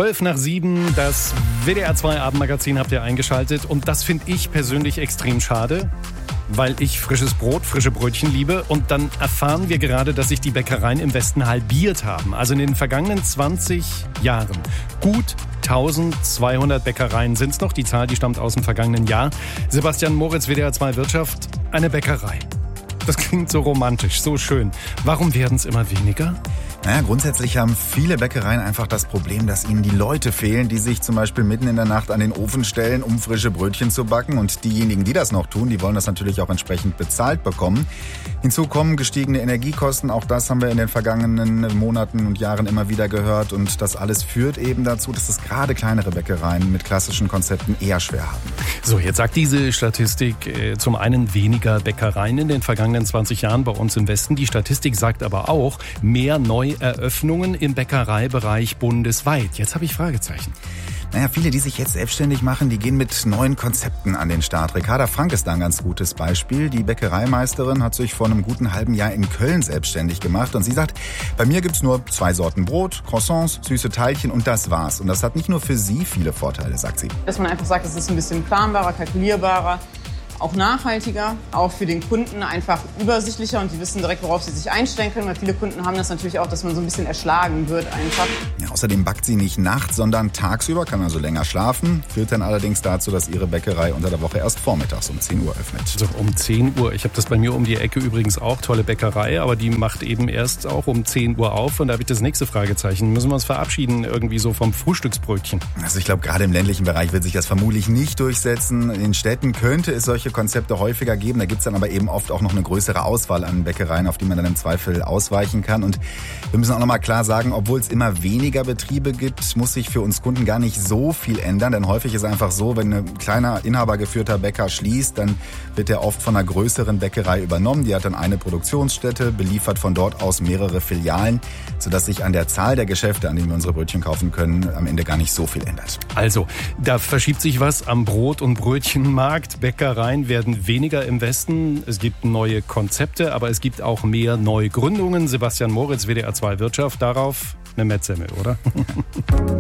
7:12, das WDR 2 Abendmagazin habt ihr eingeschaltet. Und das finde ich persönlich extrem schade, weil ich frisches Brot, frische Brötchen liebe. Und dann erfahren wir gerade, dass sich die Bäckereien im Westen halbiert haben. Also in den vergangenen 20 Jahren. Gut 1200 Bäckereien sind es noch. Die Zahl, die stammt aus dem vergangenen Jahr. Sebastian Moritz, WDR 2 Wirtschaft, eine Bäckerei. Das klingt so romantisch, so schön. Warum werden es immer weniger? Naja, grundsätzlich haben viele Bäckereien einfach das Problem, dass ihnen die Leute fehlen, die sich zum Beispiel mitten in der Nacht an den Ofen stellen, um frische Brötchen zu backen. Und diejenigen, die das noch tun, die wollen das natürlich auch entsprechend bezahlt bekommen. Hinzu kommen gestiegene Energiekosten. Auch das haben wir in den vergangenen Monaten und Jahren immer wieder gehört. Und das alles führt eben dazu, dass es gerade kleinere Bäckereien mit klassischen Konzepten eher schwer haben. So, jetzt sagt diese Statistik zum einen weniger Bäckereien in den vergangenen 20 Jahren bei uns im Westen. Die Statistik sagt aber auch mehr Neueröffnungen im Bäckereibereich bundesweit. Jetzt habe ich Fragezeichen. Naja, viele, die sich jetzt selbstständig machen, die gehen mit neuen Konzepten an den Start. Ricarda Frank ist da ein ganz gutes Beispiel. Die Bäckereimeisterin hat sich vor einem guten halben Jahr in Köln selbstständig gemacht. Und sie sagt, bei mir gibt's nur 2 Sorten Brot, Croissants, süße Teilchen und das war's. Und das hat nicht nur für sie viele Vorteile, sagt sie. Dass man einfach sagt, es ist ein bisschen planbarer, kalkulierbarer, auch nachhaltiger, auch für den Kunden einfach übersichtlicher und die wissen direkt, worauf sie sich einstellen können, weil viele Kunden haben das natürlich auch, dass man so ein bisschen erschlagen wird einfach. Ja, außerdem backt sie nicht nachts, sondern tagsüber, kann also länger schlafen, führt dann allerdings dazu, dass ihre Bäckerei unter der Woche erst vormittags um 10 Uhr öffnet. So, um 10 Uhr. Ich habe das bei mir um die Ecke übrigens auch, tolle Bäckerei, aber die macht eben erst auch um 10 Uhr auf und da habe ich das nächste Fragezeichen. Müssen wir uns verabschieden irgendwie so vom Frühstücksbrötchen? Also ich glaube, gerade im ländlichen Bereich wird sich das vermutlich nicht durchsetzen. In den Städten könnte es solche Konzepte häufiger geben. Da gibt's dann aber eben oft auch noch eine größere Auswahl an Bäckereien, auf die man dann im Zweifel ausweichen kann. Und wir müssen auch noch mal klar sagen, obwohl es immer weniger Betriebe gibt, muss sich für uns Kunden gar nicht so viel ändern. Denn häufig ist es einfach so, wenn ein kleiner inhabergeführter Bäcker schließt, dann wird er oft von einer größeren Bäckerei übernommen. Die hat dann eine Produktionsstätte, beliefert von dort aus mehrere Filialen, sodass sich an der Zahl der Geschäfte, an denen wir unsere Brötchen kaufen können, am Ende gar nicht so viel ändert. Also, da verschiebt sich was am Brot- und Brötchenmarkt. Bäckereien werden weniger im Westen. Es gibt neue Konzepte, aber es gibt auch mehr Neugründungen. Sebastian Moritz, WDR 2 Wirtschaft, darauf eine Mettsemmel, oder?